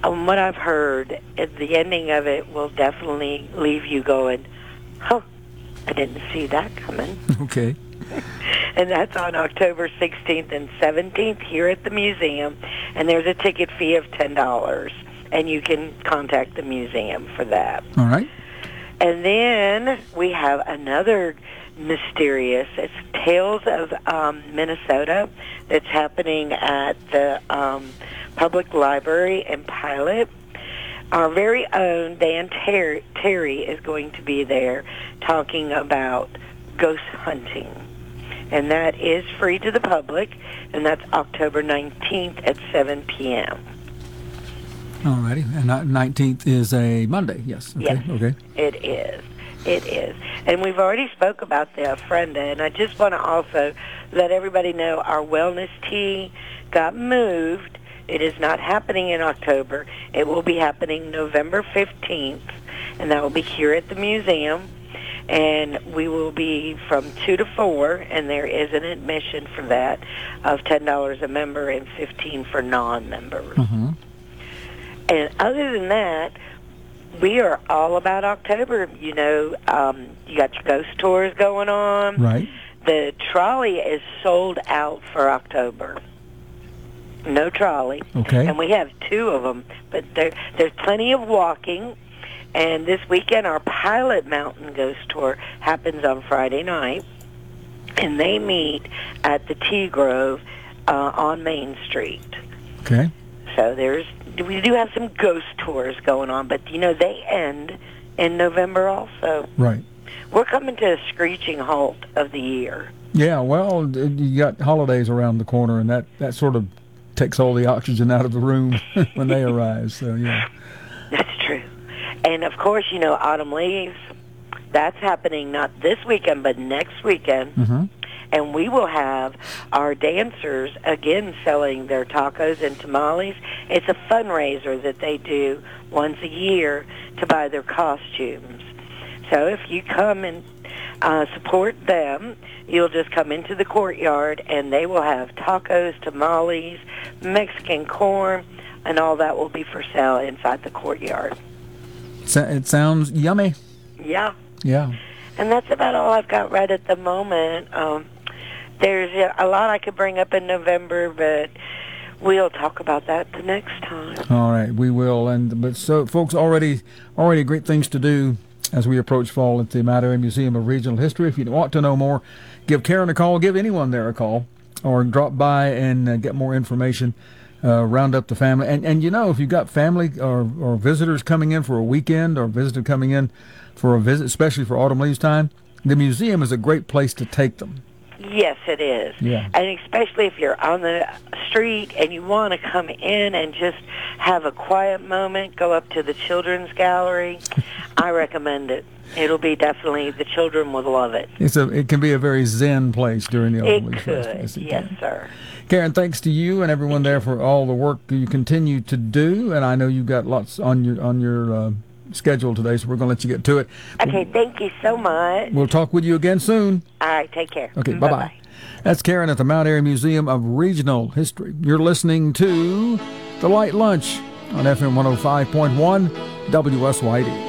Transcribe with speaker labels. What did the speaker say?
Speaker 1: what I've heard, the ending of it will definitely leave you going, huh, I didn't see that coming.
Speaker 2: Okay.
Speaker 1: And that's on October 16th and 17th here at the museum. And there's a ticket fee of $10. And you can contact the museum for that.
Speaker 2: All right.
Speaker 1: And then we have another mysterious, it's Tales of Minnesota, that's happening at the Public Library in Pilot. Our very own Dan Terry is going to be there talking about ghost hunting. And that is free to the public, and that's October 19th at 7 p.m.
Speaker 2: All righty. And 19th is a Monday, yes. Okay.
Speaker 1: Yes,
Speaker 2: okay.
Speaker 1: It is. It is. And we've already spoke about the Ofrenda, and I just want to also let everybody know our wellness tea got moved. It is not happening in October. It will be happening November 15th, and that will be here at the museum. And we will be from 2 to 4, and there is an admission for that of $10 a member and $15 for non-members.
Speaker 2: Mm-hmm.
Speaker 1: And other than that, we are all about October. You know, you got your ghost tours going on.
Speaker 2: Right.
Speaker 1: The trolley is sold out for October. No trolley.
Speaker 2: Okay.
Speaker 1: And we have 2 of them, but there's plenty of walking. And this weekend, our Pilot Mountain Ghost Tour happens on Friday night, and they meet at the Tea Grove on Main Street.
Speaker 2: Okay.
Speaker 1: So we do have some ghost tours going on, but, you know, they end in November also.
Speaker 2: Right.
Speaker 1: We're coming to a screeching halt of the year.
Speaker 2: Yeah, well, you got holidays around the corner, and that sort of takes all the oxygen out of the room when they arrive. So, yeah.
Speaker 1: That's true. And, of course, you know, Autumn Leaves, that's happening not this weekend, but next weekend.
Speaker 2: Mm-hmm.
Speaker 1: And we will have our dancers, again, selling their tacos and tamales. It's a fundraiser that they do once a year to buy their costumes. So if you come and support them, you'll just come into the courtyard, and they will have tacos, tamales, Mexican corn, and all that will be for sale inside the courtyard.
Speaker 2: It sounds yummy.
Speaker 1: Yeah.
Speaker 2: Yeah.
Speaker 1: And that's about all I've got right at the moment. There's a lot I could bring up in November, but we'll talk about that the next time.
Speaker 2: All right, we will. But so, folks, already great things to do as we approach fall at the Mount Airy Museum of Regional History. If you want to know more, give Karen a call, give anyone there a call, or drop by and get more information. Round up the family. And you know, if you've got family or visitors coming in for a weekend or visitor coming in for a visit, especially for Autumn Leaves time, the museum is a great place to take them.
Speaker 1: Yes, it is.
Speaker 2: Yeah.
Speaker 1: And especially if you're on the street and you want to come in and just have a quiet moment, go up to the Children's Gallery. I recommend it. It'll be definitely, the children will love it.
Speaker 2: It can be a very zen place during the Autumn Leaves Festival.
Speaker 1: It could, yes, sir.
Speaker 2: Karen, thanks to you and everyone there for all the work you continue to do, and I know you've got lots on your schedule today, so we're going to let you get to it.
Speaker 1: Okay, thank you so much.
Speaker 2: We'll talk with you again soon.
Speaker 1: All right, take care.
Speaker 2: Okay, bye-bye. That's Karen at the Mount Airy Museum of Regional History. You're listening to The Light Lunch on FM 105.1 WSYD.